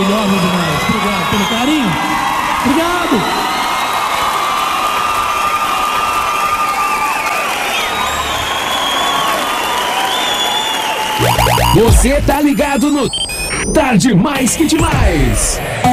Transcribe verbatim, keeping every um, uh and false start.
maravilhosa demais. Obrigado pelo carinho. Obrigado. Você tá ligado no Tarde Mais Que Demais.